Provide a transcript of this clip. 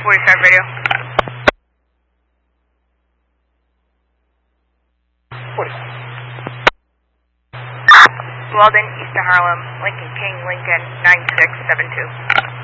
45 radio. Walden, East of Harlem, Lincoln King, Lincoln 9672.